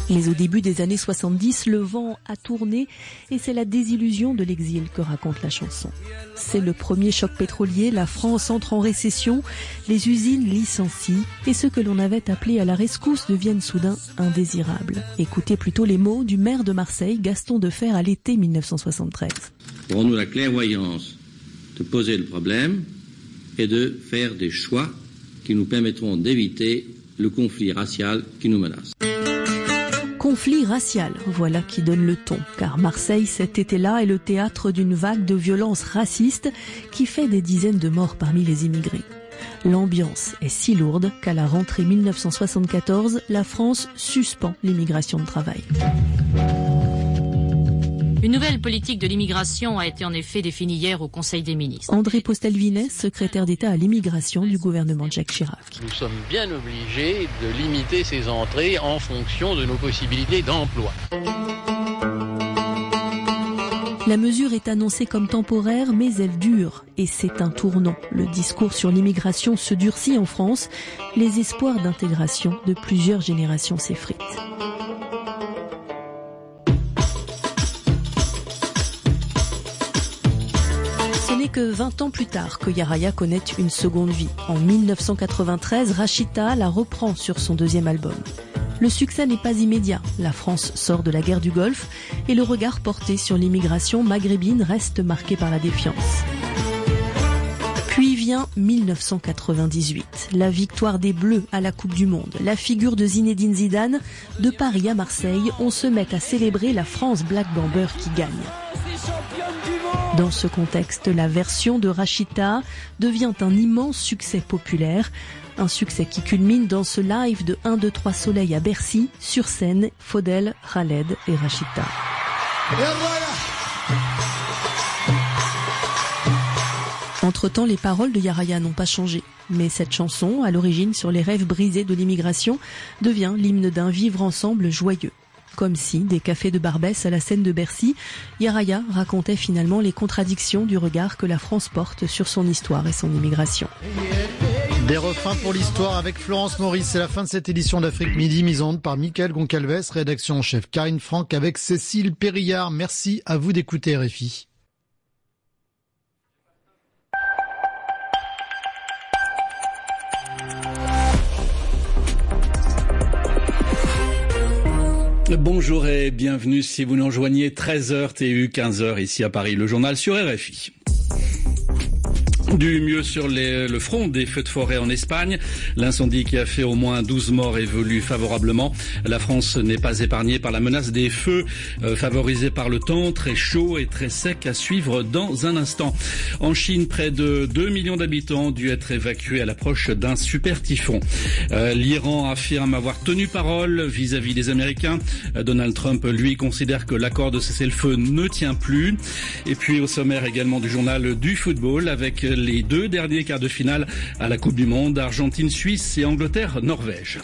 Mais au début des années 70, le vent a tourné et c'est la désillusion de l'exil que raconte la chanson. C'est le premier choc pétrolier, la France entre en récession, les usines licencient et ceux que l'on avait appelés à la rescousse deviennent soudain indésirables. Écoutez plutôt les mots du maire de Marseille, Gaston Defferre, à l'été 1973. Aurons-nous la clairvoyance de poser le problème et de faire des choix qui nous permettront d'éviter le conflit racial qui nous menace. Conflit racial, voilà qui donne le ton, car Marseille cet été-là est le théâtre d'une vague de violences racistes qui fait des dizaines de morts parmi les immigrés. L'ambiance est si lourde qu'à la rentrée 1974, la France suspend l'immigration de travail. Une nouvelle politique de l'immigration a été en effet définie hier au Conseil des ministres. André Postel-Vinay, secrétaire d'État à l'immigration du gouvernement de Jacques Chirac. Nous sommes bien obligés de limiter ces entrées en fonction de nos possibilités d'emploi. La mesure est annoncée comme temporaire, mais elle dure. Et c'est un tournant. Le discours sur l'immigration se durcit en France. Les espoirs d'intégration de plusieurs générations s'effritent. Ce n'est que 20 ans plus tard que Yaraya connaît une seconde vie. En 1993, Rachita la reprend sur son deuxième album. Le succès n'est pas immédiat. La France sort de la guerre du Golfe et le regard porté sur l'immigration maghrébine reste marqué par la défiance. Puis vient 1998, la victoire des Bleus à la Coupe du Monde. La figure de Zinedine Zidane, de Paris à Marseille, on se met à célébrer la France Black Bomber qui gagne. Dans ce contexte, la version de Rachita devient un immense succès populaire. Un succès qui culmine dans ce live de 1, 2, 3 Soleil à Bercy. Sur scène, Faudel, Khaled et Rachita. Entre-temps, les paroles de Yaraya n'ont pas changé. Mais cette chanson, à l'origine sur les rêves brisés de l'immigration, devient l'hymne d'un vivre ensemble joyeux. Comme si, des cafés de Barbès à la scène de Bercy, Yaraya racontait finalement les contradictions du regard que la France porte sur son histoire et son immigration. Des refrains pour l'histoire avec Florence Maurice. C'est la fin de cette édition d'Afrique Midi, mise en onde par Mickaël Goncalves, rédaction en chef Karine Franck avec Cécile Périllard. Merci à vous d'écouter RFI. Bonjour et bienvenue si vous nous rejoignez 13h TU 15h ici à Paris, le journal sur RFI. Du mieux sur le front des feux de forêt en Espagne. L'incendie qui a fait au moins 12 morts évolue favorablement. La France n'est pas épargnée par la menace des feux, favorisée par le temps très chaud et très sec à suivre dans un instant. En Chine, près de 2 millions d'habitants ont dû être évacués à l'approche d'un super typhon. L'Iran affirme avoir tenu parole vis-à-vis des Américains. Donald Trump, lui, considère que l'accord de cessez-le-feu ne tient plus. Et puis au sommaire également du journal du football avec les deux derniers quarts de finale à la Coupe du Monde, Argentine-Suisse et Angleterre-Norvège.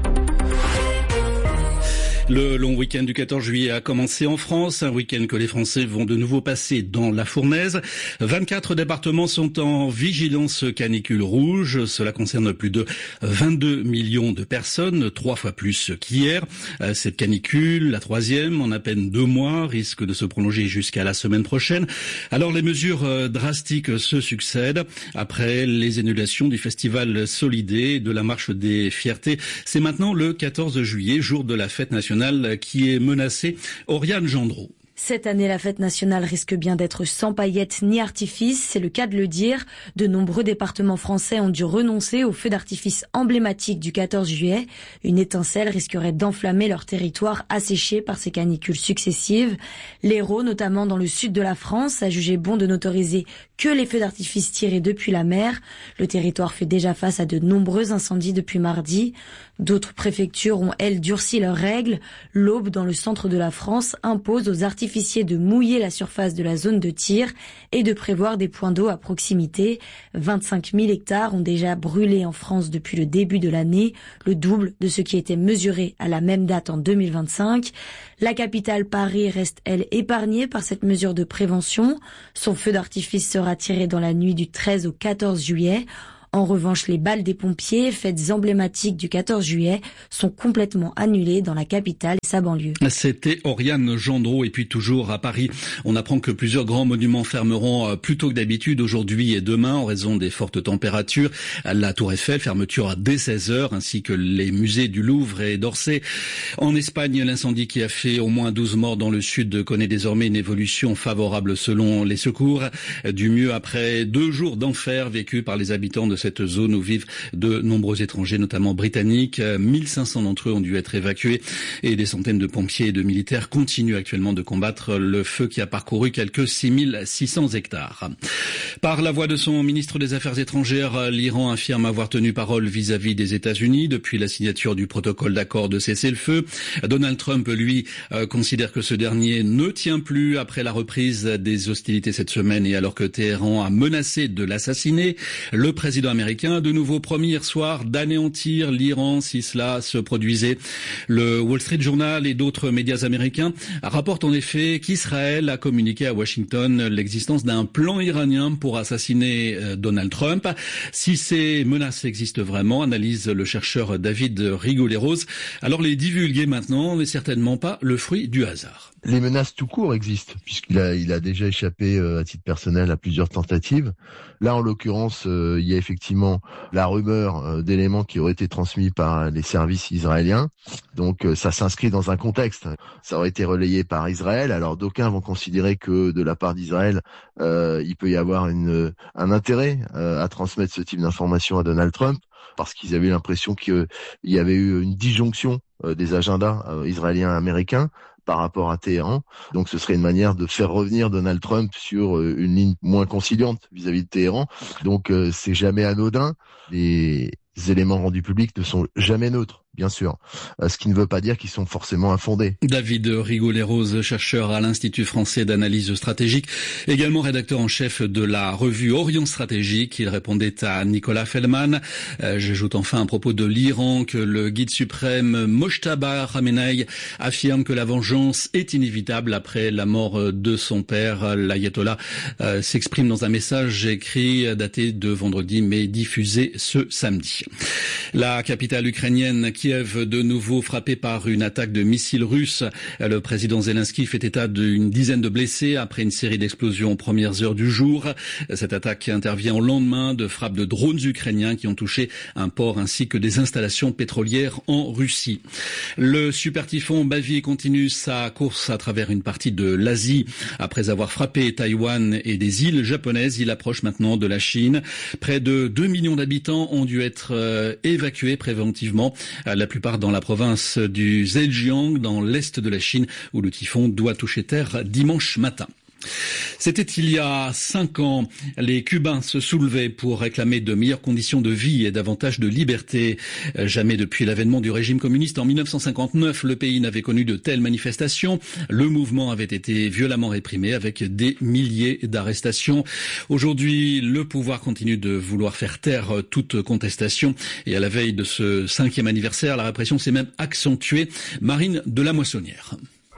Le long week-end du 14 juillet a commencé en France, un week-end que les Français vont de nouveau passer dans la fournaise. 24 départements sont en vigilance canicule rouge. Cela concerne plus de 22 millions de personnes, 3 fois plus qu'hier. Cette canicule, la troisième, en à peine 2 mois, risque de se prolonger jusqu'à la semaine prochaine. Alors les mesures drastiques se succèdent. Après les annulations du festival Solidé et de la marche des fiertés, c'est maintenant le 14 juillet, jour de la fête nationale, qui est menacée. Oriane Gendreau. Cette année, la fête nationale risque bien d'être sans paillettes ni artifices, c'est le cas de le dire. De nombreux départements français ont dû renoncer au feu d'artifice emblématique du 14 juillet. Une étincelle risquerait d'enflammer leur territoire asséché par ces canicules successives. L'Hérault, notamment dans le sud de la France, a jugé bon de n'autoriser que les feux d'artifice tirés depuis la mer. Le territoire fait déjà face à de nombreux incendies depuis mardi. D'autres préfectures ont, elles, durci leurs règles. L'Aube, dans le centre de la France, impose aux artificiers de mouiller la surface de la zone de tir et de prévoir des points d'eau à proximité. 25 000 hectares ont déjà brûlé en France depuis le début de l'année, le double de ce qui était mesuré à la même date en 2025. La capitale Paris reste, elle, épargnée par cette mesure de prévention. Son feu d'artifice sera tiré dans la nuit du 13 au 14 juillet. En revanche, les balles des pompiers, fêtes emblématiques du 14 juillet, sont complètement annulées dans la capitale et sa banlieue. C'était Oriane Gendreau. Et puis toujours à Paris, on apprend que plusieurs grands monuments fermeront plus tôt que d'habitude aujourd'hui et demain en raison des fortes températures. La Tour Eiffel, fermeture dès 16h, ainsi que les musées du Louvre et d'Orsay. En Espagne, l'incendie qui a fait au moins 12 morts dans le sud connaît désormais une évolution favorable selon les secours. Du mieux après 2 jours d'enfer vécus par les habitants de cette zone où vivent de nombreux étrangers, notamment britanniques. 1500 d'entre eux ont dû être évacués et des centaines de pompiers et de militaires continuent actuellement de combattre le feu qui a parcouru quelques 6600 hectares. Par la voix de son ministre des Affaires étrangères, l'Iran affirme avoir tenu parole vis-à-vis des États-Unis depuis la signature du protocole d'accord de cessez-le-feu. Donald Trump, lui, considère que ce dernier ne tient plus après la reprise des hostilités cette semaine et alors que Téhéran a menacé de l'assassiner. Le président américain a de nouveau promis hier soir d'anéantir l'Iran si cela se produisait. Le Wall Street Journal et d'autres médias américains rapportent en effet qu'Israël a communiqué à Washington l'existence d'un plan iranien pour assassiner Donald Trump. Si ces menaces existent vraiment, analyse le chercheur David Rigoleros, alors les divulguer maintenant n'est certainement pas le fruit du hasard. Les menaces tout court existent, puisqu'il a déjà échappé à titre personnel à plusieurs tentatives. Là, en l'occurrence, il y a effectivement la rumeur d'éléments qui auraient été transmis par les services israéliens. Donc, ça s'inscrit dans un contexte. Ça aurait été relayé par Israël. Alors, d'aucuns vont considérer que de la part d'Israël, il peut y avoir un intérêt à transmettre ce type d'informations à Donald Trump, parce qu'ils avaient l'impression qu'il y avait eu une disjonction des agendas israéliens et américains par rapport à Téhéran. Donc ce serait une manière de faire revenir Donald Trump sur une ligne moins conciliante vis-à-vis de Téhéran. Donc c'est jamais anodin. Les éléments rendus publics ne sont jamais neutres, bien sûr. Ce qui ne veut pas dire qu'ils sont forcément infondés. David Rigoleros, chercheur à l'Institut français d'analyse stratégique, également rédacteur en chef de la revue Orient Stratégique. Il répondait à Nicolas Feldman. J'ajoute enfin à propos de l'Iran que le guide suprême Mojtaba Khamenei affirme que la vengeance est inévitable après la mort de son père. L'ayatollah s'exprime dans un message écrit daté de vendredi mais diffusé ce samedi. La capitale ukrainienne Kiev de nouveau frappée par une attaque de missiles russes. Le président Zelensky fait état d'une dizaine de blessés après une série d'explosions aux premières heures du jour. Cette attaque intervient au lendemain de frappes de drones ukrainiens qui ont touché un port ainsi que des installations pétrolières en Russie. Le super typhon Bavi continue sa course à travers une partie de l'Asie. Après avoir frappé Taïwan et des îles japonaises, il approche maintenant de la Chine. Près de 2 millions d'habitants ont dû être évacués préventivement, la plupart dans la province du Zhejiang, dans l'est de la Chine, où le typhon doit toucher terre dimanche matin. C'était il y a 5 ans. Les Cubains se soulevaient pour réclamer de meilleures conditions de vie et davantage de liberté. Jamais depuis l'avènement du régime communiste en 1959, le pays n'avait connu de telles manifestations. Le mouvement avait été violemment réprimé avec des milliers d'arrestations. Aujourd'hui, le pouvoir continue de vouloir faire taire toute contestation. Et à la veille de ce 5e anniversaire, la répression s'est même accentuée. Marine de la Moissonnière.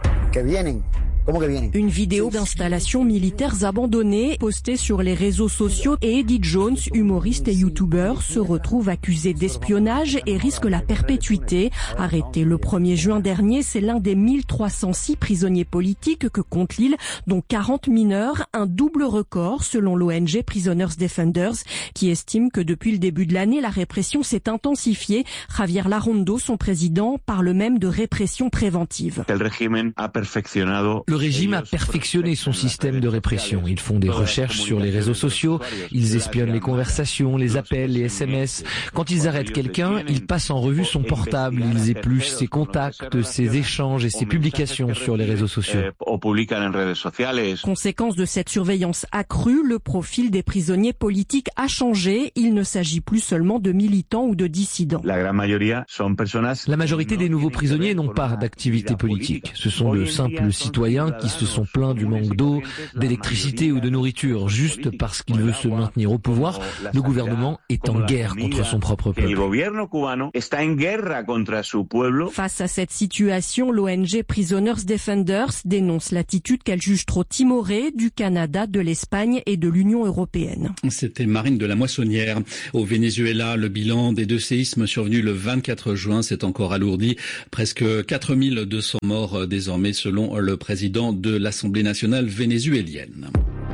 Une vidéo d'installations militaires abandonnées postée sur les réseaux sociaux et Eddie Jones, humoriste et youtubeur, se retrouve accusé d'espionnage et risque la perpétuité. Arrêté le 1er juin dernier, c'est l'un des 1306 prisonniers politiques que compte l'île, dont 40 mineurs, un double record selon l'ONG Prisoners Defenders, qui estime que depuis le début de l'année, la répression s'est intensifiée. Javier Larrondo, son président, parle même de répression préventive. Le régime a perfectionné son système de répression. Ils font des recherches sur les réseaux sociaux, ils espionnent les conversations, les appels, les SMS. Quand ils arrêtent quelqu'un, ils passent en revue son portable, ils épluchent ses contacts, ses échanges et ses publications sur les réseaux sociaux. Conséquence de cette surveillance accrue, le profil des prisonniers politiques a changé. Il ne s'agit plus seulement de militants ou de dissidents. La majorité des nouveaux prisonniers n'ont pas d'activité politique. Ce sont de simples citoyens Vénézuéliens qui se sont plaints du manque d'eau, d'électricité ou de nourriture. Juste parce qu'il veut se maintenir au pouvoir, le gouvernement est en guerre contre son propre peuple. Face à cette situation, l'ONG Prisoners Defenders dénonce l'attitude qu'elle juge trop timorée du Canada, de l'Espagne et de l'Union européenne. C'était Marine de la Moissonnière. Au Venezuela, le bilan des 2 séismes survenus le 24 juin s'est encore alourdi. Presque 4200 morts désormais selon le président de l'Assemblée nationale vénézuélienne.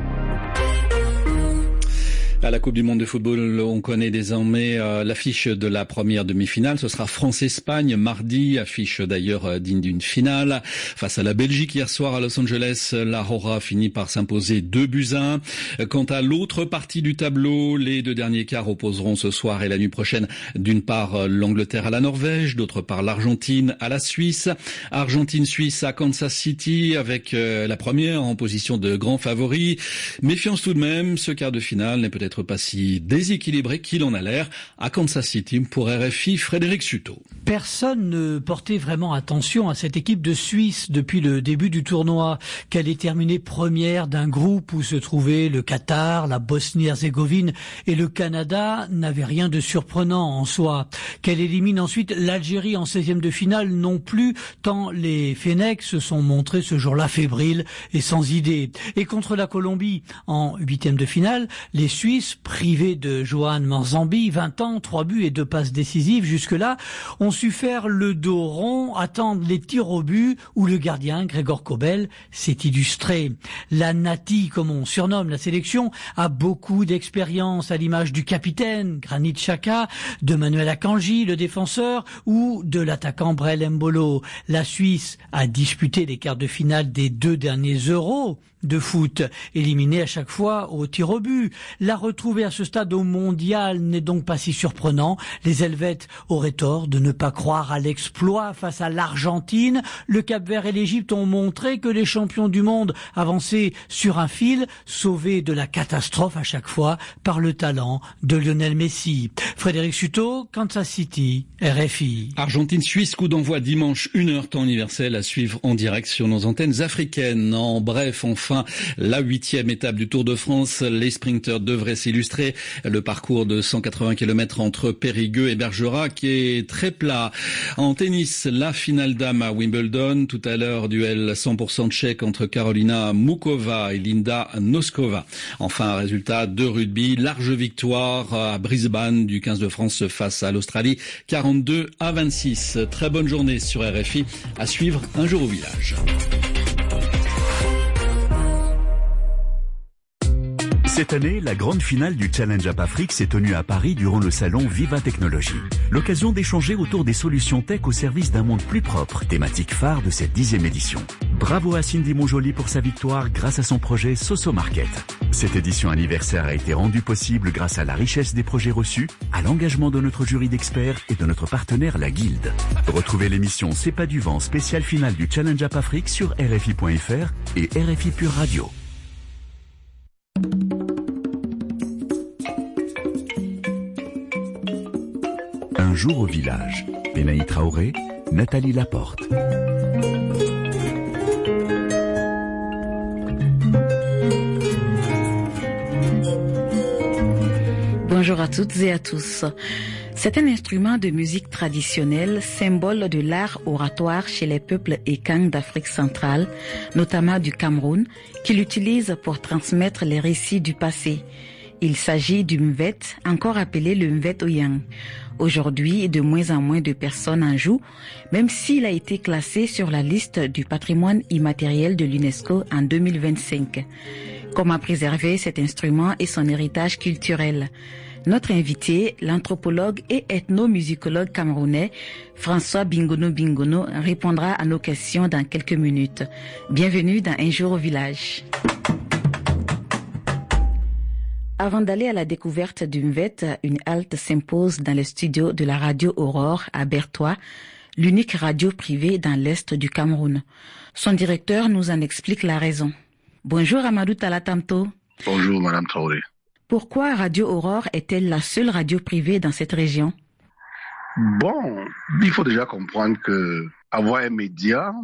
À la Coupe du monde de football, on connaît désormais l'affiche de la première demi-finale. Ce sera France-Espagne mardi, affiche d'ailleurs digne d'une finale. Face à la Belgique hier soir à Los Angeles, la Roja finit par s'imposer 2-1. Quant à l'autre partie du tableau, les 2 derniers quarts opposeront ce soir et la nuit prochaine d'une part l'Angleterre à la Norvège, d'autre part l'Argentine à la Suisse. Argentine-Suisse à Kansas City avec la première en position de grand favori. Méfiance tout de même, ce quart de finale n'est peut-être pas si déséquilibré qu'il en a l'air. À Kansas City, pour RFI, Frédéric Suto. Personne ne portait vraiment attention à cette équipe de Suisse depuis le début du tournoi, qu'elle ait terminé première d'un groupe où se trouvaient le Qatar, la Bosnie-Herzégovine et le Canada n'avait rien de surprenant en soi. Qu'elle élimine ensuite l'Algérie en 16e de finale non plus, tant les Fennecs se sont montrés ce jour-là fébriles et sans idée. Et contre la Colombie, en 8e de finale, les Suisses, privés de Johan Manzambi, 20 ans, 3 buts et 2 passes décisives jusque-là, ont su faire le dos rond, attendre les tirs au but où le gardien, Gregor Kobel, s'est illustré. La Nati, comme on surnomme la sélection, a beaucoup d'expérience à l'image du capitaine, Granit Xhaka, de Manuel Akanji, le défenseur, ou de l'attaquant Brel Mbolo. La Suisse a disputé les quarts de finale des 2 derniers Euros de foot, éliminé à chaque fois au tir au but. La retrouver à ce stade au mondial n'est donc pas si surprenant. Les Helvètes auraient tort de ne pas croire à l'exploit face à l'Argentine. Le Cap-Vert et l'Égypte ont montré que les champions du monde avançaient sur un fil, sauvés de la catastrophe à chaque fois par le talent de Lionel Messi. Frédéric Suto, Kansas City, RFI. Argentine-Suisse, coup d'envoi dimanche 1h temps universel à suivre en direct sur nos antennes africaines. En bref, enfin, la 8e étape du Tour de France. Les sprinteurs devraient s'illustrer. Le parcours de 180 km entre Périgueux et Bergerac est très plat. En tennis, la finale dame à Wimbledon. Tout à l'heure, duel 100% tchèque entre Karolina Mukova et Linda Noskova. Enfin, résultat de rugby. Large victoire à Brisbane du 15 de France face à l'Australie. 42-26. Très bonne journée sur RFI. À suivre, Un jour au village. Cette année, la grande finale du Challenge Up Afrique s'est tenue à Paris durant le salon Viva Technologie. L'occasion d'échanger autour des solutions tech au service d'un monde plus propre, thématique phare de cette 10e édition. Bravo à Cindy Moujoli pour sa victoire grâce à son projet Soso Market. Cette édition anniversaire a été rendue possible grâce à la richesse des projets reçus, à l'engagement de notre jury d'experts et de notre partenaire la Guilde. Retrouvez l'émission C'est pas du vent spéciale finale du Challenge Up Afrique sur RFI.fr et RFI Pure Radio. Un jour au village. Benaï Traoré, Nathalie Laporte. Bonjour à toutes et à tous. C'est un instrument de musique traditionnelle, symbole de l'art oratoire chez les peuples Ekang d'Afrique centrale, notamment du Cameroun, qui l'utilise pour transmettre les récits du passé. Il s'agit du mvet, encore appelé le mvet oyang. Aujourd'hui, de moins en moins de personnes en jouent, même s'il a été classé sur la liste du patrimoine immatériel de l'UNESCO en 2025. Comment préserver cet instrument et son héritage culturel? Notre invité, l'anthropologue et ethnomusicologue camerounais François Bingono, répondra à nos questions dans quelques minutes. Bienvenue dans Un jour au village. Avant d'aller à la découverte du mvet, une halte s'impose dans les studios de la radio Aurore à Bertois, l'unique radio privée dans l'est du Cameroun. Son directeur nous en explique la raison. Bonjour Amadou Talatamto. Bonjour Madame Traoré. Pourquoi Radio Aurore est-elle la seule radio privée dans cette région? Bon, il faut déjà comprendre que avoir un média,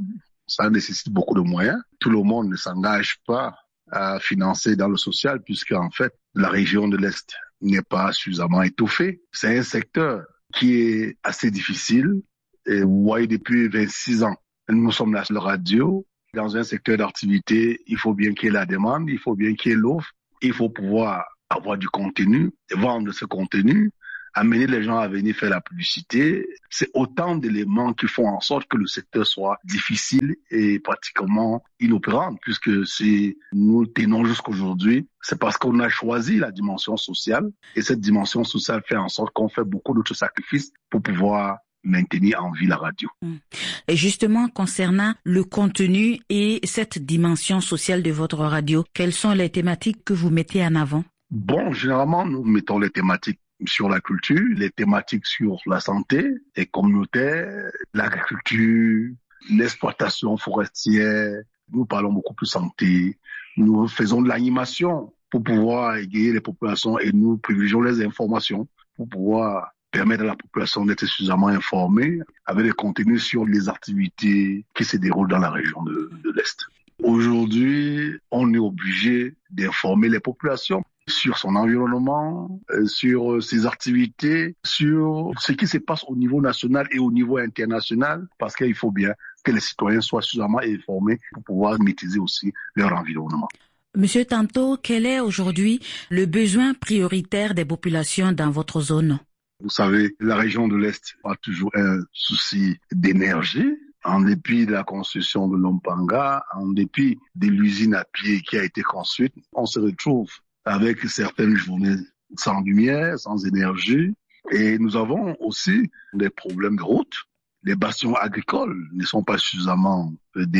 Ça nécessite beaucoup de moyens. Tout le monde ne s'engage pas à financer dans le social puisque en fait, la région de l'Est n'est pas suffisamment étoffée. C'est un secteur qui est assez difficile. Et vous voyez, depuis 26 ans, nous sommes la seule radio. Dans un secteur d'activité, il faut bien qu'il y ait la demande, il faut bien qu'il y ait l'offre. Il faut pouvoir avoir du contenu, vendre ce contenu, amener les gens à venir faire la publicité. C'est autant d'éléments qui font en sorte que le secteur soit difficile et pratiquement inopérant, puisque si nous tenons jusqu'aujourd'hui, c'est parce qu'on a choisi la dimension sociale. Et cette dimension sociale fait en sorte qu'on fait beaucoup d'autres sacrifices pour pouvoir maintenir en vie la radio. Et justement, concernant le contenu et cette dimension sociale de votre radio, quelles sont les thématiques que vous mettez en avant? Bon, généralement, nous mettons les thématiques sur la culture, les thématiques sur la santé et communautaire, l'agriculture, l'exploitation forestière. Nous parlons beaucoup de santé. Nous faisons de l'animation pour pouvoir égayer les populations et nous privilégions les informations pour pouvoir permettre à la population d'être suffisamment informée avec des contenus sur les activités qui se déroulent dans la région de l'Est. Aujourd'hui, on est obligé d'informer les populations sur son environnement, sur ses activités, sur ce qui se passe au niveau national et au niveau international, parce qu'il faut bien que les citoyens soient suffisamment informés pour pouvoir maîtriser aussi leur environnement. Monsieur Tanto, quel est aujourd'hui le besoin prioritaire des populations dans votre zone? Vous savez, la région de l'Est a toujours un souci d'énergie. En dépit de la construction de l'Ompanga, en dépit de l'usine à pied qui a été construite, on se retrouve avec certaines journées sans lumière, sans énergie. Et nous avons aussi des problèmes de route. Les bastions agricoles ne sont pas suffisamment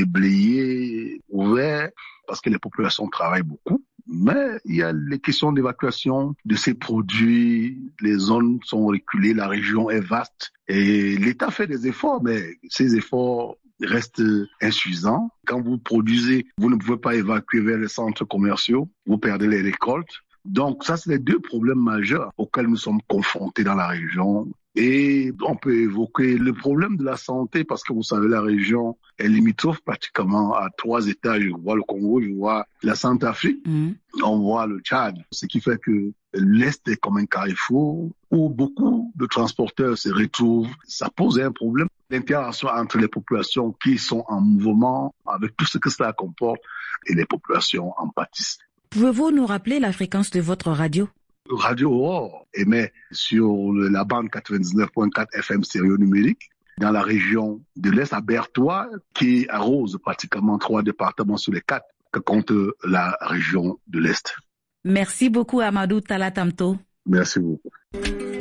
déblayés, ouverts, parce que les populations travaillent beaucoup. Mais il y a les questions d'évacuation de ces produits. Les zones sont reculées, la région est vaste. Et l'État fait des efforts, mais ces efforts restent insuffisants. Quand vous produisez, vous ne pouvez pas évacuer vers les centres commerciaux. Vous perdez les récoltes. Donc ça, c'est les deux problèmes majeurs auxquels nous sommes confrontés dans la région. Et on peut évoquer le problème de la santé parce que vous savez, la région est limitrophe pratiquement à 3 États. Je vois le Congo, je vois la Centrafrique, on voit le Tchad. Ce qui fait que l'Est est comme un carrefour où beaucoup de transporteurs se retrouvent. Ça pose un problème. L'interaction entre les populations qui sont en mouvement avec tout ce que cela comporte et les populations en pâtissent. Pouvez-vous nous rappeler la fréquence de votre radio? Radio Aurore émet sur la bande 99.4 FM stéréo numérique dans la région de l'Est à Berthois, qui arrose pratiquement 3 départements sur les 4 que compte la région de l'Est. Merci beaucoup Amadou Tala Tamto. Merci beaucoup.